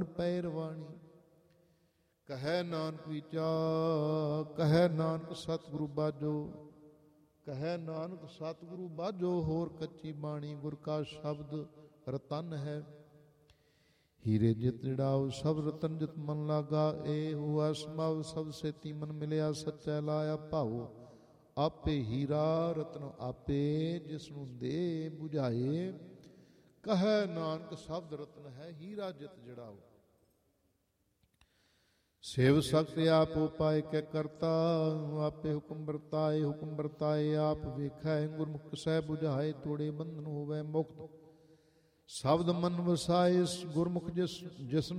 ਪੈ ਰਵਾਣੀ। ਕਹੈ ਨਾਨਕ ਵਿਚਾ ਕਹੈ ਨਾਨਕ ਸਤਿਗੁਰੂ ਬਾਝੋ, ਕਹੈ ਨਾਨਕ ਸਤਿਗੁਰੂ ਬਾਝੋ, ਹੋਰ ਕੱਚੀ ਬਾਣੀ ਗੁਰ ਕਾ ਸ਼ਬਦ ਰਤਨ ਹੈ। ਹੀਰੇ ਜਿਤ ਜੜਾਓ ਸਭ ਰਤਨ ਜਿਤ ਮਨ ਲਾਗਾ, ਏ ਹੁਆ ਸਮਾਵ ਸਭ ਸੇਤੀ ਮਨ ਮਿਲਿਆ, ਸੱਚਾ ਲਾਇਆ ਭਾਉ ਆਪੇ ਹੀਰਾ ਰਤਨ ਆਪੇ, ਜਿਸ ਨੂੰ ਦੇ ਬੁਝਾਏ। ਕਹੈ ਨਾਨਕ ਸ਼ਬਦ ਰਤਨ ਹੈ, ਹੀਰਾ ਜਿਤ ਜੜਾਓ। ਸੇਵ ਸਖਤ ਆਪ ਉਪਾਇ ਕੈ ਕਰਤਾ, ਆਪੇ ਹੁਕਮ ਵਰਤਾਏ ਹੁਕਮ ਵਰਤਾਏ ਆਪ ਵੇਖੈ। ਗੁਰਮੁਖ ਸਹਿ ਬੁਝਾਏ, ਤੋੜੇ ਬੰਧਨ ਹੋਵੇ ਮੁਕਤ। ਸ਼ਬਦ ਮਨ ਵਸਾਏ, ਗੁਰਮੁਖ ਜਿਸ